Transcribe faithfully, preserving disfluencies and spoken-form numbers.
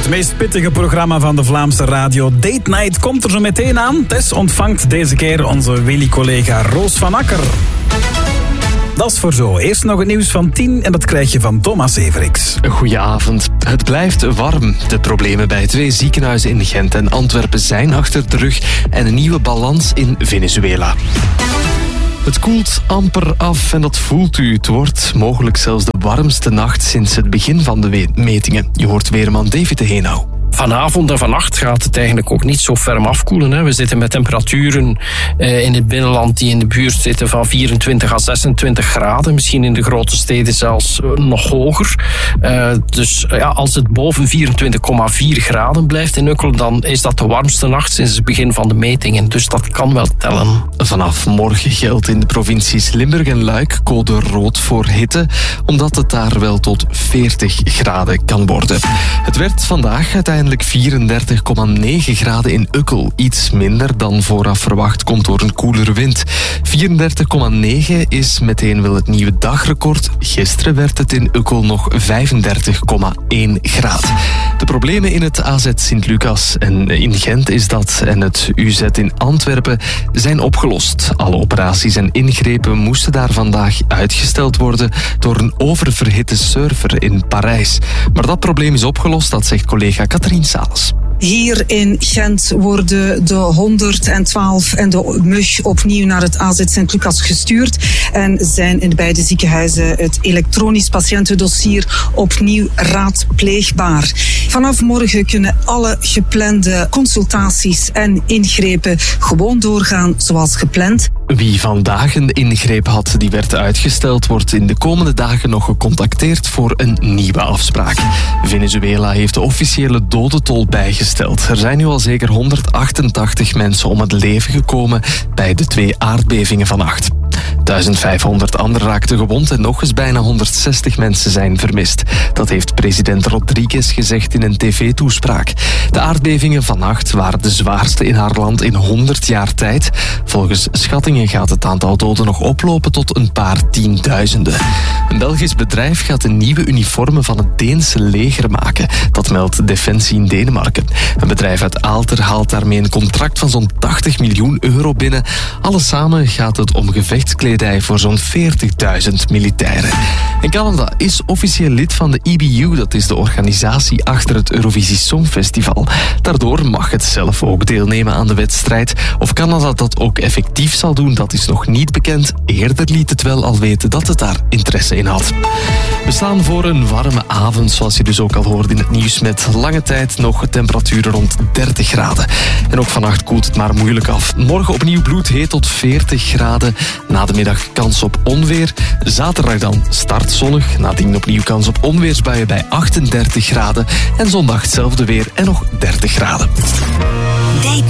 Het meest pittige programma van de Vlaamse radio, Date Night, komt er zo meteen aan. Tess ontvangt deze keer onze Willy-collega Roos van Akker. Dat is voor zo. Eerst nog het nieuws van tien en dat krijg je van Thomas Everix. Goedenavond. Het blijft warm. De problemen bij twee ziekenhuizen in Gent en Antwerpen zijn achter de rug en een nieuwe balans in Venezuela. Het koelt amper af en dat voelt u. Het wordt mogelijk zelfs de warmste nacht sinds het begin van de metingen. Je hoort weerman David de Heenau. Vanavond en vannacht gaat het eigenlijk ook niet zo ferm afkoelen. Hè. We zitten met temperaturen eh, in het binnenland die in de buurt zitten van vierentwintig à zesentwintig graden. Misschien in de grote steden zelfs uh, nog hoger. Uh, dus ja, als het boven vierentwintig komma vier graden blijft in Ukkel, dan is dat de warmste nacht sinds het begin van de metingen. Dus dat kan wel tellen. Vanaf morgen geldt in de provincies Limburg en Luik code rood voor hitte, omdat het daar wel tot veertig graden kan worden. Het werd vandaag uiteindelijk vierendertig komma negen graden in Ukkel. Iets minder dan vooraf verwacht, komt door een koelere wind. vierendertig komma negen is meteen wel het nieuwe dagrecord. Gisteren werd het in Ukkel nog vijfendertig komma één graden. De problemen in het A Z Sint-Lucas en in Gent is dat en het U Z in Antwerpen zijn opgelost. Alle operaties en ingrepen moesten daar vandaag uitgesteld worden door een oververhitte server in Parijs. Maar dat probleem is opgelost, dat zegt collega Katrien Sales. Hier in Gent worden de honderdtwaalf en de M U G opnieuw naar het A Z Sint-Lucas gestuurd en zijn in beide ziekenhuizen het elektronisch patiëntendossier opnieuw raadpleegbaar. Vanaf morgen kunnen alle geplande consultaties en ingrepen gewoon doorgaan zoals gepland. Wie vandaag een ingreep had die werd uitgesteld, wordt in de komende dagen nog gecontacteerd voor een nieuwe afspraak. Venezuela heeft de officiële dodentol bijgesteld. Er zijn nu al zeker honderdachtentachtig mensen om het leven gekomen bij de twee aardbevingen vannacht. duizendvijfhonderd anderen raakten gewond en nog eens bijna honderdzestig mensen zijn vermist. Dat heeft president Rodriguez gezegd in een tv-toespraak. De aardbevingen vannacht waren de zwaarste in haar land in honderd jaar tijd. Volgens schattingen gaat het aantal doden nog oplopen tot een paar tienduizenden. Een Belgisch bedrijf gaat een nieuwe uniformen van het Deense leger maken. Dat meldt Defensie in Denemarken. Een bedrijf uit Aalter haalt daarmee een contract van zo'n tachtig miljoen euro binnen. Alles samen gaat het om gevechtskledij voor zo'n veertigduizend militairen. En Canada is officieel lid van de E B U, dat is de organisatie achter het Eurovisie Songfestival. Daardoor mag het zelf ook deelnemen aan de wedstrijd. Of Canada dat ook effectief zal doen, dat is nog niet bekend. Eerder liet het wel al weten dat het daar interesse in had. We staan voor een warme avond, zoals je dus ook al hoorde in het nieuws, met lange tijd nog temperaturen rond dertig graden. En ook vannacht koelt het maar moeilijk af. Morgen opnieuw bloedheet tot veertig graden. Na de middag kans op onweer. Zaterdag dan start zonnig. Nadien opnieuw kans op onweersbuien bij achtendertig graden. En zondag hetzelfde weer en nog dertig graden. Date